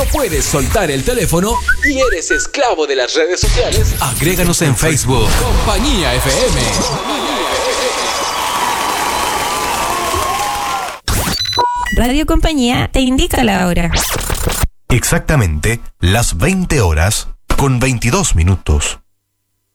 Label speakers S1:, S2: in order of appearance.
S1: puedes soltar el teléfono y eres esclavo de las redes sociales, agréganos en Facebook. Compañía FM.
S2: Radio Compañía te indica la hora.
S3: Exactamente las 20 horas con 22 minutos.